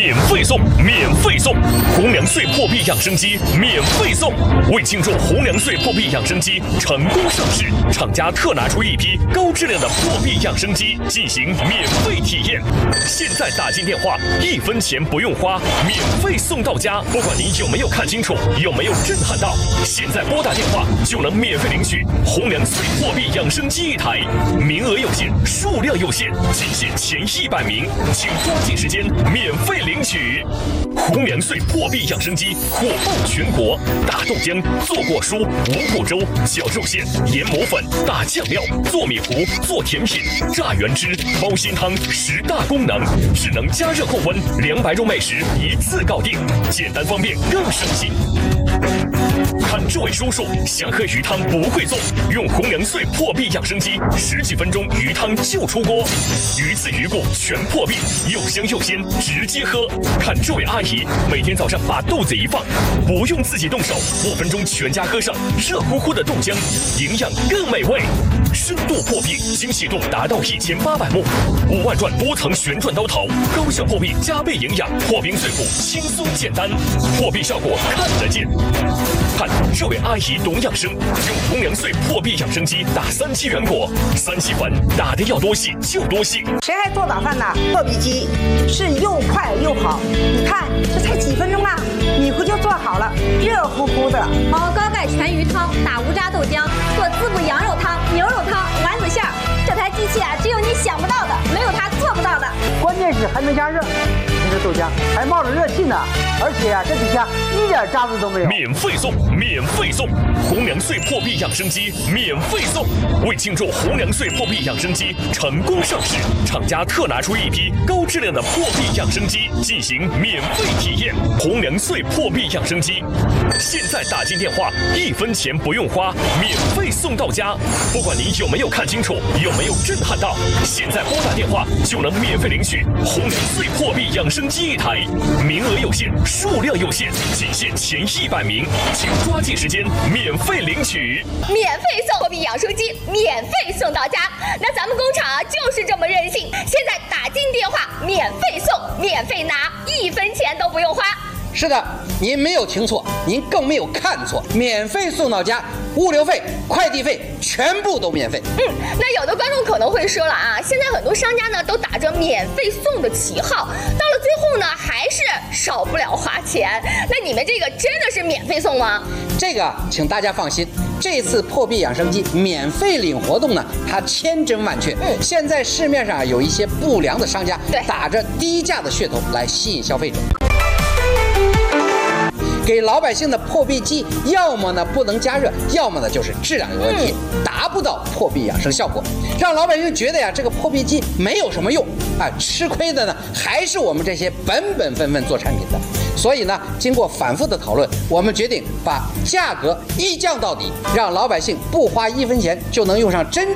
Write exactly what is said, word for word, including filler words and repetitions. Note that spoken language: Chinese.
免费送，免费送！红粮岁破壁养生机免费送！为庆祝红粮岁破壁养生机成功上市，厂家特拿出一批高质量的破壁养生机进行免费体验。现在打进电话，一分钱不用花，免费送到家。不管你有没有看清楚，有没有震撼到，现在拨打电话就能免费领取红粮岁破壁养生机一台，名额有限，数量有限，仅限前一百名，请抓紧时间免费领取。红粮岁破壁养生机火爆全国，打豆浆、做果蔬、五谷粥、绞肉馅、研磨粉、打酱料、做米糊、做甜品、榨原汁、煲鲜汤十大功能，智能加热控温，两百种美食一次搞定，简单方便更省心。看这位叔叔想喝鱼汤不会做，用红粮岁破壁养生机，十几分钟鱼汤就出锅，鱼刺鱼骨全破壁，又香又鲜，直接喝。看这位阿姨每天早上把豆子一放，不用自己动手，五分钟全家喝上热乎乎的豆浆，营养更美味。深度破壁，精细度达到一千八百目，五万转多层旋转刀头，高效破壁加倍营养，破冰碎骨轻松简单，破壁效果看得见。看这位阿姨懂养生，用红粮岁破壁养生机打三七元果，三七粉打的要多细就多细。 谁还做早饭呢？破壁机是又快又好，你看这才几分钟啊，米糊就做好了，热乎乎的。 熬高钙全鱼汤，打无渣豆浆，做滋补羊肉汤、牛肉汤、丸子馅儿。这台机器啊，只有你想不到的，没有它做不到的。 关键是还能加热，这个豆浆还冒着热气呢，而且啊，这底下一点渣子都没有。 免费送，免费送！红粮岁破壁养生机免费送！为庆祝红粮岁破壁养生机成功上市，厂家特拿出一批高质量的破壁养生机进行免费体验。红粮岁破壁养生机，现在打进电话，一分钱不用花，免费送到家。不管你有没有看清楚，有没有震撼到，现在拨打电话就能免费领取红粮岁破壁养生机一台，名额有限，数量有限，仅限前一百名，请抓紧时间免费领取。 免费送破壁养生机，免费送到家。那咱们工厂啊就是这么任性，现在打进电话，免费送，免费拿，一分钱都不用花。 是的，您没有听错，您更没有看错，免费送到家，物流费、快递费全部都免费。 嗯，那有的观众可能会说了啊，现在很多商家呢都打着免费送的旗号，到了最后呢还是少不了花钱。那你们这个真的是免费送吗？ 这个请大家放心，这次破壁养生机免费领活动呢，它千真万确。嗯，现在市面上有一些不良的商家， 对， 打着低价的噱头来吸引消费者。给老百姓的破壁机，要么呢不能加热，要么呢就是质量有问题，嗯、达不到破壁养生效果，让老百姓觉得呀这个破壁机没有什么用啊，吃亏的呢还是我们这些本本分分做产品的。所以呢，经过反复的讨论，我们决定把价格一降到底，让老百姓不花一分钱就能用上真